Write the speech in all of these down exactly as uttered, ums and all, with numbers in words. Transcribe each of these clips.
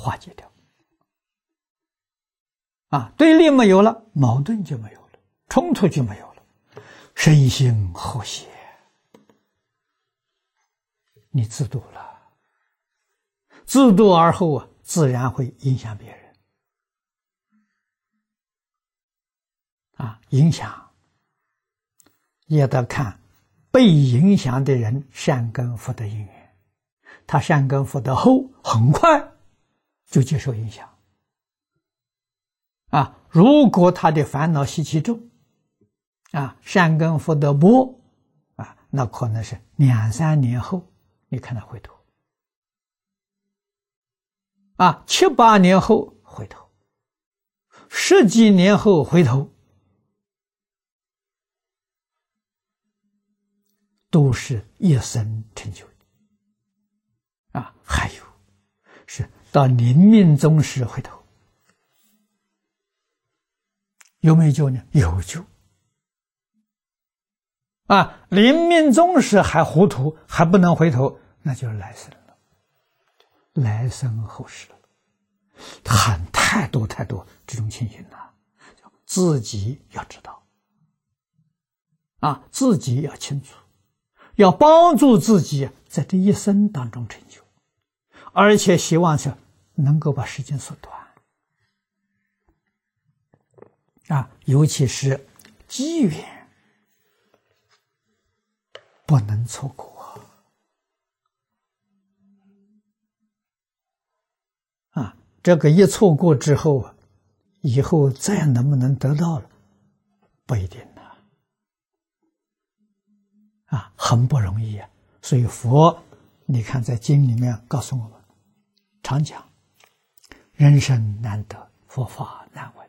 化解掉。啊，对立没有了，矛盾就没有了，冲突就没有了，身心和谐，你自度了，自度而后啊，自然会影响别人。啊，影响也得看被影响的人善根福德因缘，他善根福德厚，很快就接受影响。啊，如果他的烦恼习气重，啊，善根福德薄，啊，那可能是两三年后，你看他回头，啊，七八年后回头，十几年后回头，都是一生成就的。啊，还有是到临命终时回头。有没有救呢？有救。啊，临命终时还糊涂，还不能回头，那就是来生了，来生后世了。很太多太多这种情形了，自己要知道，啊，自己要清楚，要帮助自己在这一生当中成就，而且希望是能够把时间缩短。啊，尤其是机缘不能错过啊！这个一错过之后啊，以后再能不能得到了，不一定了啊，很不容易啊。所以佛，你看在经里面告诉我们，常讲人生难得，佛法难闻。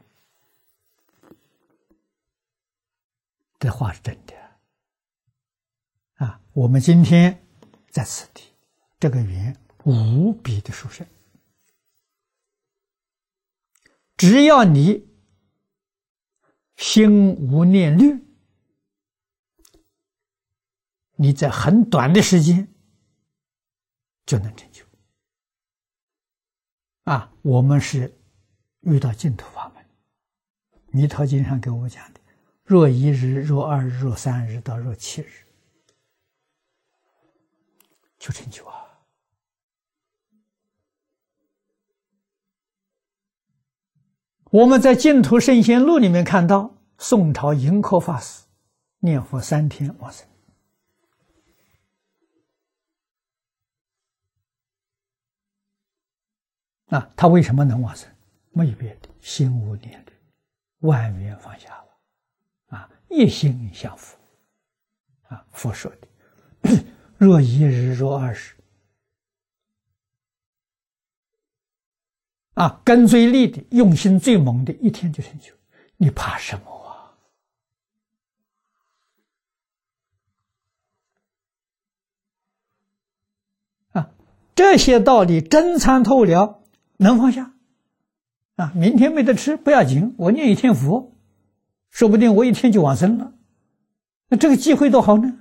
这话是真的啊！我们今天在此地，这个缘无比的殊胜。只要你心无念虑，你在很短的时间就能成就。啊，我们是遇到净土法门，弥陀经上给我们讲的。若一日，若二日，若三日，到若七日，就成就啊！我们在《净土圣贤录》里面看到，宋朝盈科法师念佛三天往生。啊，他为什么能往生？没有别的，心无念虑，万缘放下了。啊，一心向佛。啊，佛说的，若一日，若二十。啊，根最利的，用心最猛的，一天就成就，你怕什么啊？啊，这些道理真参透了，能放下。啊，明天没得吃不要紧，我念一天佛。说不定我一天就往生了，那这个机会多好呢！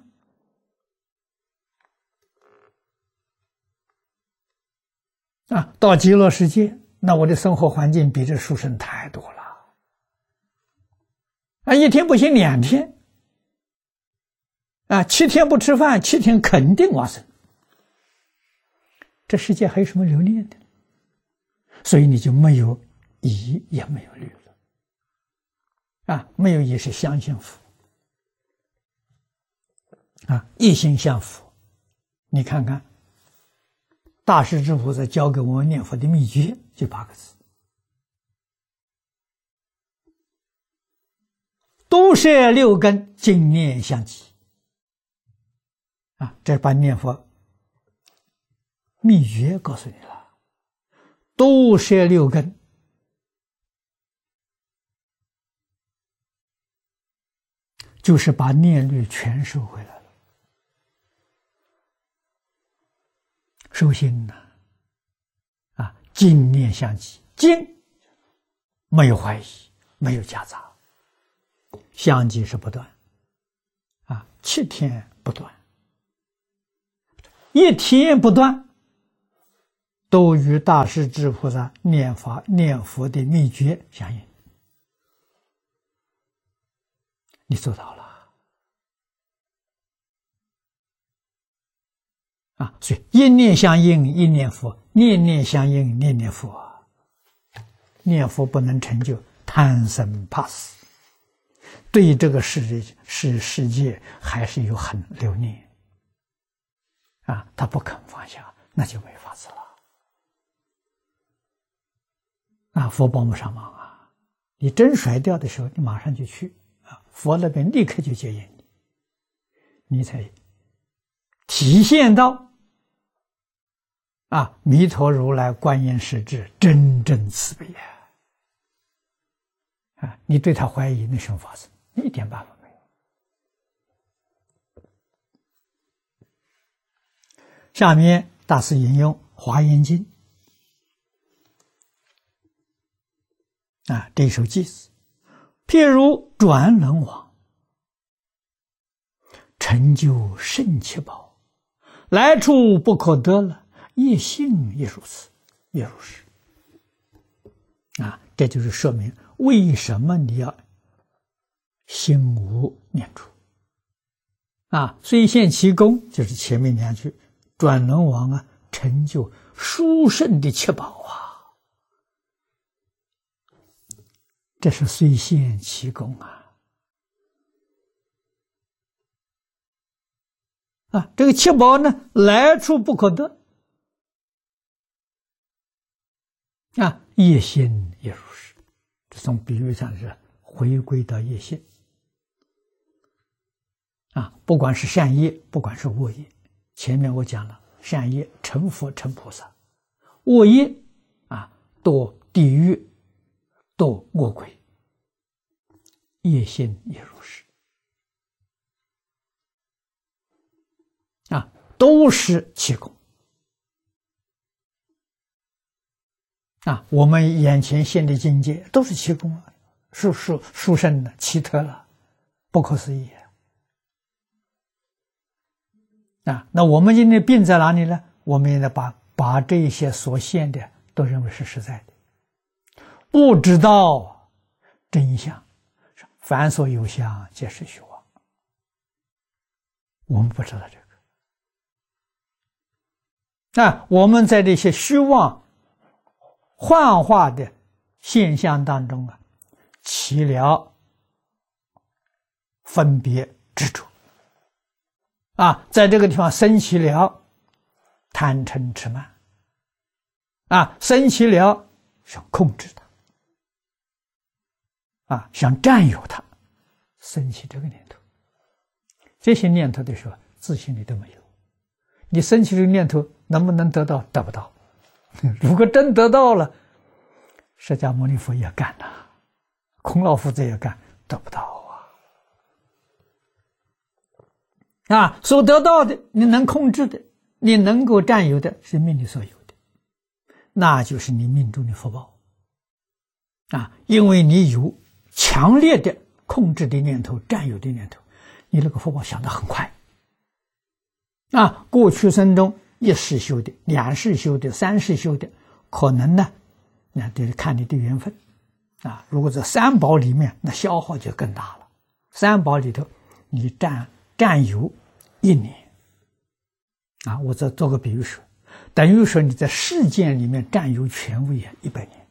啊，到极乐世界，那我的生活环境比这殊胜太多了。啊，一天不行，两天，啊，七天不吃饭，七天肯定往生。这世界还有什么留恋的？所以你就没有疑，也没有虑了。啊，没有也是相信佛，啊，一心向佛。你看看，大势至菩萨教给我们念佛的秘诀，就八个字：都摄六根，净念相继。啊，这把念佛秘诀告诉你了，都摄六根。就是把念虑全收回来了，收心呐，啊，净念相继，净没有怀疑，没有夹杂，相继是不断，啊，七天不断，一天不断， 都与大势至菩萨念法念佛的秘诀相应。你做到了啊！所以一念相应，一念佛；念念相应，念念佛。念佛不能成就，贪生怕死，对这个世世世界还是有很留念啊，他不肯放下，那就没法子了啊！佛帮不上忙啊！你真甩掉的时候，你马上就去啊，佛那边立刻就接引你，你才体现到啊，弥陀如来观音实质真正慈悲啊！啊，你对他怀疑，那什么法子？一点办法没有。下面大师引用《华严经》啊，这一首偈子：譬如转轮王，成就圣七宝，来处不可得了，业性也如此，也如是。啊，这就是说明为什么你要心无念处啊！虽现其功，就是前面两句，转轮王啊，成就殊胜的七宝啊，这是虽现其功啊！啊，这个七宝呢，来处不可得啊，业心也如是。这从比喻上是回归到业性啊，不管是善业，不管是恶业。前面我讲了，善业成佛成菩萨，恶业啊堕地狱堕恶鬼，业性也如是啊，都是气功啊。我们眼前现的境界都是气功啊，殊殊殊胜的，奇特了，不可思议啊！那我们今天病在哪里呢？我们也把把这些所现的都认为是实在的，不知道真相，凡所有相，皆是虚妄。我们不知道这个啊，我们在这些虚妄幻化的现象当中啊，起了分别执着啊，在这个地方升起了贪嗔痴慢啊，升起了想控制它啊，想占有它，升起这个念头。这些念头的时候，自信里都没有。你升起这个念头，能不能得到？得不到。如果真得到了，释迦牟尼佛也干了，孔老夫子也干，得不到啊！啊，所得到的，你能控制的，你能够占有的，是命里所有的，那就是你命中的福报啊！因为你有强烈的控制的念头、占有的念头，你那个福报想得很快啊！过去生中一世修的、两世修的、三世修的，可能呢，那得看你的缘分啊。如果在三宝里面，那消耗就更大了。三宝里头，你占占有一年啊，我再做个比喻说，等于说你在世间里面占有权位一百年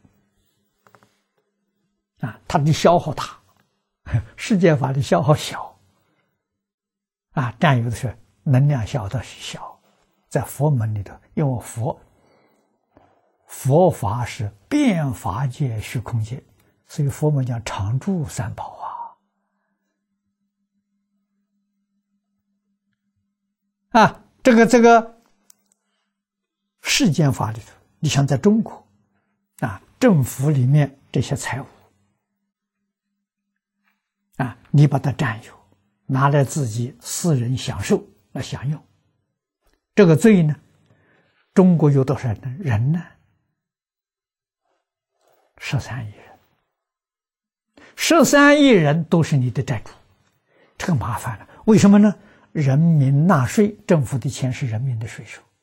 啊，它的消耗大，世界法的消耗小啊，占有的是能量消耗的小。在佛门里头，因为佛佛法是遍法界虚空界，所以佛门讲常住三宝啊啊，这个这个世间法里头，你像在中国啊，政府里面这些财物啊，你把它占有，拿来自己私人享受来享用。这个罪呢，中国有多少人呢？十三亿人，十三亿人都是你的债主，这个麻烦了。为什么呢？人民纳税，政府的钱是人民的税收